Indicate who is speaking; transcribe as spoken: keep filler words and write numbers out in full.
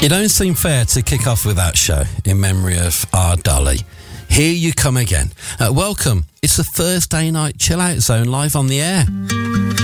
Speaker 1: It don't seem fair to kick off with that show in memory of our Dolly. Here you come again. Uh, welcome. It's the Thursday night chill out zone live on the air.